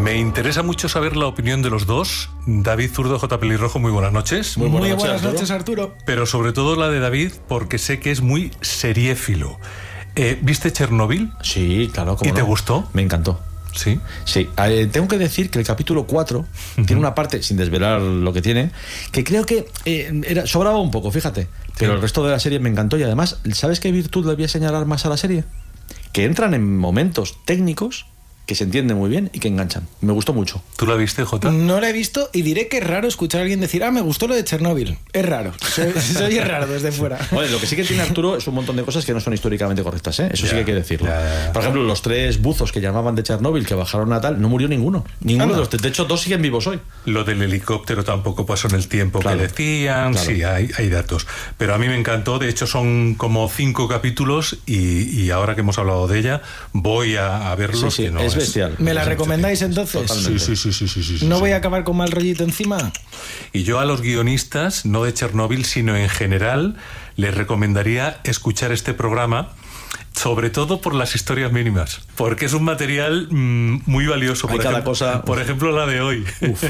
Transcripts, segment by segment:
Me interesa mucho saber la opinión de los dos. David Zurdo, J. Pelirrojo, muy buenas noches. Muy buenas noches, Arturo. Pero sobre todo la de David, porque sé que es muy seriéfilo. ¿Viste Chernobyl? Sí, claro. ¿Y te gustó? Me encantó. Sí. Sí, tengo que decir que el capítulo 4 tiene una parte, sin desvelar lo que tiene, que creo que sobraba un poco, fíjate. Pero el resto de la serie me encantó y además, ¿sabes qué virtud le voy a señalar más a la serie? Que entran en momentos técnicos que se entienden muy bien y que enganchan. Me gustó mucho. ¿Tú la viste, Jota? No la he visto y diré que es raro escuchar a alguien decir me gustó lo de Chernobyl. Es raro. Soy raro desde fuera. Bueno, lo que sí que tiene Arturo es un montón de cosas que no son históricamente correctas, ¿eh? Eso sí que hay que decirlo. Por ejemplo, los 3 buzos que llamaban de Chernobyl que bajaron a tal, no murió ninguno. Ninguno de los. De hecho, 2 siguen vivos hoy. Lo del helicóptero tampoco pasó en el tiempo que decían. Claro. Sí, hay datos. Pero a mí me encantó. De hecho, son como 5 capítulos y ahora que hemos hablado de ella, voy a verlos. Sí, es bestial. ¿Me la recomendáis entonces? Sí. ¿No voy a acabar con mal rollito encima? Y yo a los guionistas, no de Chernobyl, sino en general, les recomendaría escuchar este programa, sobre todo por las historias mínimas, porque es un material muy valioso. Por ejemplo, la de hoy.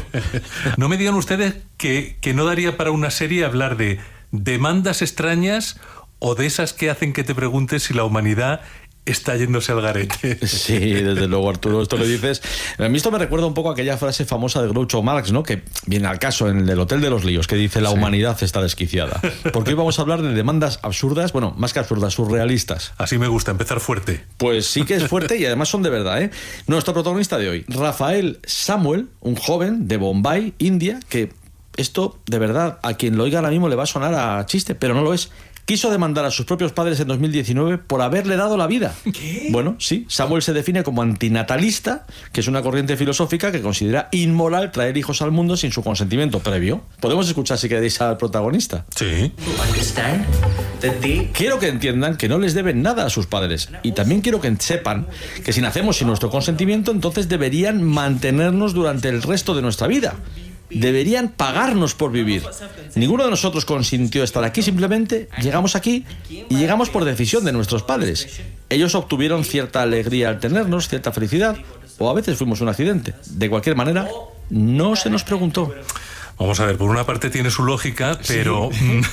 No me digan ustedes que no daría para una serie hablar de demandas extrañas o de esas que hacen que te preguntes si la humanidad está yéndose al garete. Sí, desde luego, Arturo, esto que dices. A mí esto me recuerda un poco a aquella frase famosa de Groucho Marx, ¿no? Que viene al caso en el Hotel de los Líos, que dice: la humanidad está desquiciada. Porque hoy vamos a hablar de demandas absurdas, bueno, más que absurdas, surrealistas. Así me gusta, empezar fuerte. Pues sí que es fuerte y además son de verdad, ¿eh? Nuestro protagonista de hoy, Rafael Samuel, un joven de Bombay, India, que esto, de verdad, a quien lo oiga ahora mismo le va a sonar a chiste, pero no lo es. Quiso demandar a sus propios padres en 2019 por haberle dado la vida. ¿Qué? Bueno, sí, Samuel se define como antinatalista, que es una corriente filosófica que considera inmoral traer hijos al mundo sin su consentimiento previo. ¿Podemos escuchar, si queréis, al protagonista? Sí. Quiero que entiendan que no les deben nada a sus padres. Y también quiero que sepan que si nacemos sin nuestro consentimiento, entonces deberían mantenernos durante el resto de nuestra vida. Deberían pagarnos por vivir. Ninguno de nosotros consintió estar aquí, simplemente llegamos aquí y llegamos por decisión de nuestros padres. Ellos obtuvieron cierta alegría al tenernos, cierta felicidad, o a veces fuimos un accidente. De cualquier manera, no se nos preguntó. Vamos a ver, por una parte tiene su lógica, pero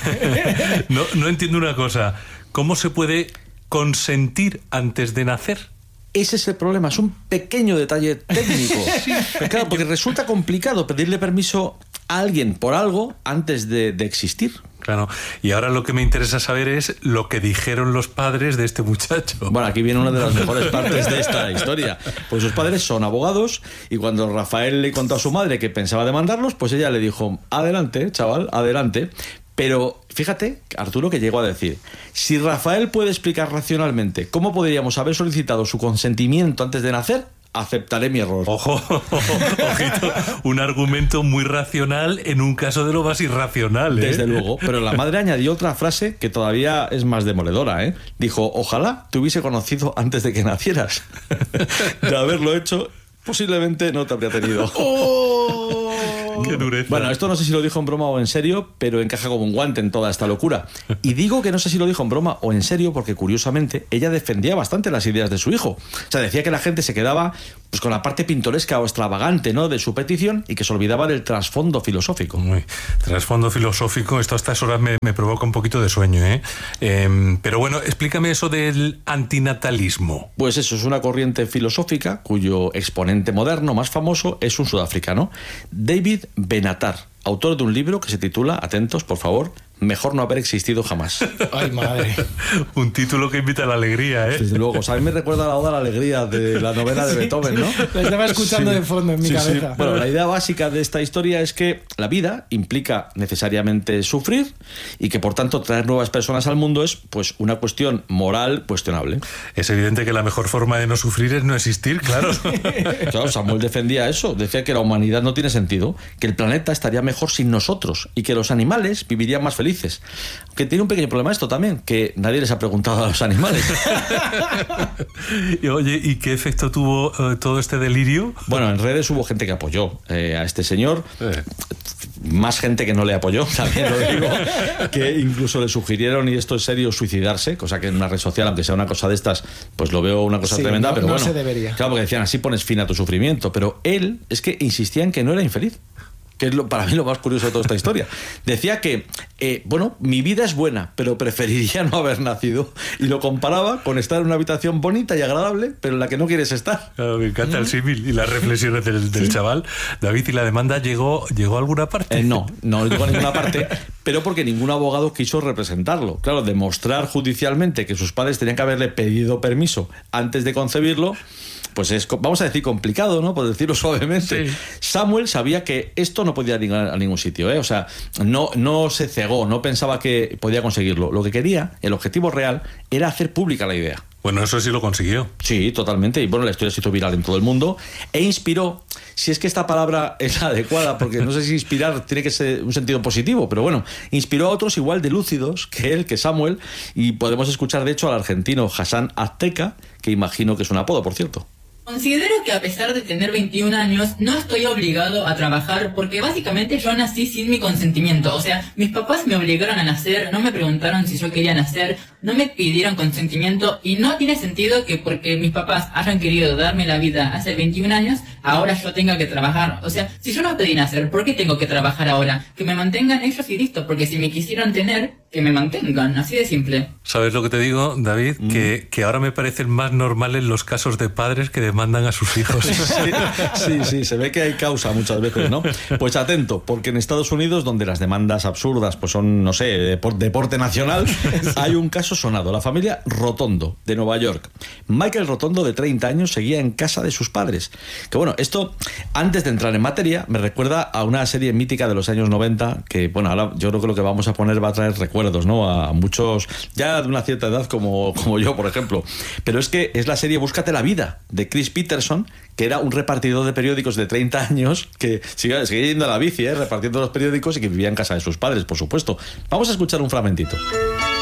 no entiendo una cosa. ¿Cómo se puede consentir antes de nacer? Ese es el problema, es un pequeño detalle técnico. Claro, porque resulta complicado pedirle permiso a alguien por algo antes de existir. Claro, y ahora lo que me interesa saber es lo que dijeron los padres de este muchacho. Bueno, aquí viene una de las mejores partes de esta historia. Pues sus padres son abogados y cuando Rafael le contó a su madre que pensaba demandarlos, pues ella le dijo: adelante, chaval, adelante. Pero fíjate, Arturo, que llegó a decir: si Rafael puede explicar racionalmente cómo podríamos haber solicitado su consentimiento antes de nacer, aceptaré mi error. Ojo, ojito, un argumento muy racional en un caso de lo más irracional, ¿eh? Desde luego, pero la madre añadió otra frase que todavía es más demoledora, ¿eh? Dijo: ojalá te hubiese conocido antes de que nacieras. De haberlo hecho, posiblemente no te habría tenido. ¡Oh! Qué dureza. Bueno, esto no sé si lo dijo en broma o en serio, pero encaja como un guante en toda esta locura. Y digo que no sé si lo dijo en broma o en serio porque, curiosamente, ella defendía bastante las ideas de su hijo. O sea, decía que la gente se quedaba pues con la parte pintoresca o extravagante, ¿no?, de su petición y que se olvidaba del trasfondo filosófico. Uy, trasfondo filosófico, esto a estas horas me provoca un poquito de sueño, ¿eh? Pero bueno, explícame eso del antinatalismo. Pues eso es una corriente filosófica cuyo exponente moderno más famoso es un sudafricano, David Benatar, autor de un libro que se titula, atentos por favor, Mejor no haber existido jamás. Ay, madre. Un título que invita a la alegría, ¿eh? Desde luego, o sea, a mí me recuerda la Oda a la Alegría de la novela de Beethoven, ¿no? Lo estaba escuchando de fondo en mi cabeza. Bueno, la idea básica de esta historia es que la vida implica necesariamente sufrir y que, por tanto, traer nuevas personas al mundo es, pues, una cuestión moral cuestionable. Es evidente que la mejor forma de no sufrir es no existir, claro. Claro, Samuel defendía eso, decía que la humanidad no tiene sentido, que el planeta estaría mejor sin nosotros y que los animales vivirían más felices. Aunque tiene un pequeño problema esto también, que nadie les ha preguntado a los animales. Oye, ¿y qué efecto tuvo todo este delirio? Bueno, en redes hubo gente que apoyó a este señor. más gente que no le apoyó, también lo digo, que incluso le sugirieron, y esto es serio, suicidarse, cosa que en una red social, aunque sea una cosa de estas, pues lo veo una cosa tremenda, pero no bueno, se debería. Claro, porque decían, así pones fin a tu sufrimiento, pero él es que insistía en que no era infeliz, que es para mí lo más curioso de toda esta historia. Decía que, bueno, mi vida es buena, pero preferiría no haber nacido. Y lo comparaba con estar en una habitación bonita y agradable, pero en la que no quieres estar. Claro, me encanta el símil y las reflexiones del chaval. David, ¿y la demanda llegó a alguna parte? No llegó a ninguna parte, pero porque ningún abogado quiso representarlo. Claro, demostrar judicialmente que sus padres tenían que haberle pedido permiso antes de concebirlo, pues es, vamos a decir, complicado, ¿no? Por decirlo suavemente. Sí. Samuel sabía que esto no podía ir a ningún sitio, ¿eh? O sea, no se cegó, no pensaba que podía conseguirlo. Lo que quería, el objetivo real, era hacer pública la idea. Bueno, eso sí lo consiguió. Sí, totalmente. Y bueno, la historia se hizo viral en todo el mundo e inspiró, si es que esta palabra es la adecuada, porque no sé si inspirar tiene que ser un sentido positivo, pero bueno, inspiró a otros igual de lúcidos que él, que Samuel, y podemos escuchar de hecho al argentino Hassan Azteca, que imagino que es un apodo, por cierto. Considero que a pesar de tener 21 años, no estoy obligado a trabajar porque básicamente yo nací sin mi consentimiento. O sea, mis papás me obligaron a nacer, no me preguntaron si yo quería nacer, no me pidieron consentimiento y no tiene sentido que porque mis papás hayan querido darme la vida hace 21 años, ahora yo tenga que trabajar. O sea, si yo no pedí nacer, ¿por qué tengo que trabajar ahora? Que me mantengan ellos y listo, porque si me quisieron tener, que me mantengan, así de simple. ¿Sabes lo que te digo, David? Que ahora me parecen más normales los casos de padres que demandan a sus hijos. Sí, se ve que hay causa muchas veces, ¿no? Pues atento, porque en Estados Unidos, donde las demandas absurdas pues son, no sé, deporte nacional, hay un caso sonado. La familia Rotondo, de Nueva York. Michael Rotondo, de 30 años, seguía en casa de sus padres. Que bueno, esto, antes de entrar en materia, me recuerda a una serie mítica de los años 90, que bueno, ahora yo creo que lo que vamos a poner va a traer recuerdos, ¿no? A muchos, ya de una cierta edad como yo, por ejemplo. Pero es que es la serie Búscate la vida, de Chris Peterson, que era un repartidor de periódicos de 30 años que seguía yendo a la bici, repartiendo los periódicos, y que vivía en casa de sus padres, por supuesto. Vamos a escuchar un fragmentito.